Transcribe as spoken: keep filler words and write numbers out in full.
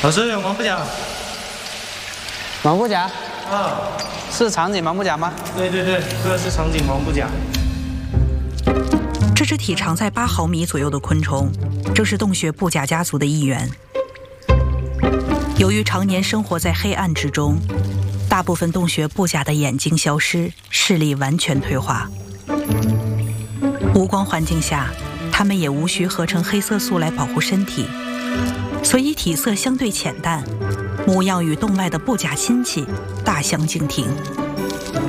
老师有盲不甲？ 盲不甲？ 啊， 是长颈盲不甲吗？ 对对对，这个是长颈盲不甲。 这只体长在八毫米左右的昆虫，正是洞穴布甲家族的一员。由于常年生活在黑暗之中，大部分洞穴布甲的眼睛消失，视力完全退化。无光环境下，它们也无需合成黑色素来保护身体，所以体色相对浅淡，模样与洞外的布甲亲戚大相径庭。